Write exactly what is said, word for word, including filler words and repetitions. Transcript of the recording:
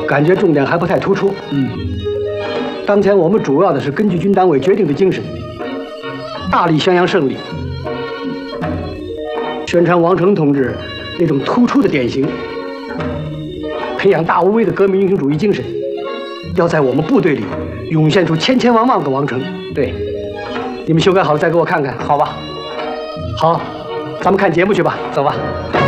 感觉重点还不太突出。嗯，当前我们主要的是根据军党委决定的精神，大力宣扬胜利，宣传王成同志那种突出的典型，培养大无畏的革命英雄主义精神，要在我们部队里涌现出千千万万个王成。对，你们修改好了再给我看看，好吧？好，咱们看节目去吧，走吧。